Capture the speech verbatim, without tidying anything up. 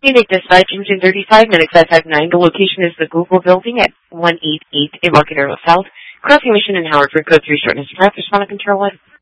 You make this flight Engine thirty-five, Medic five five nine. The location is the Google building at one eighty-eight Embarcadero South. Crossing Mission and Howard for code three shortness. Respond to control one.